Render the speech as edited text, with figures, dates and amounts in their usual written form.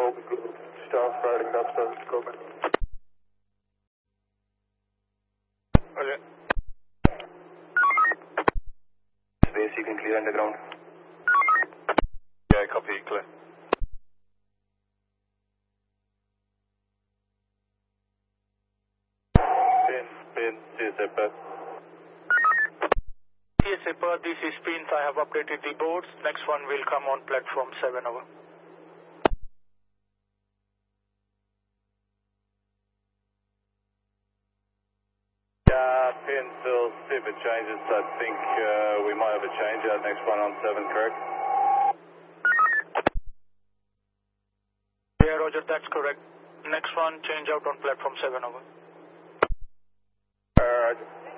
Golden Globe. Staff riding up 7 Coleman. Okay. Space, you can clear underground. Yeah, copy, clear. Spin, CSA Perth. CSA Perth, this is Spins. I have updated the boards. Next one will come on platform 7 over. Until if it changes, I think we might have a change out. Next one on 7, correct? Yeah, Roger, that's correct. Next one, change out on platform 7 over. Roger.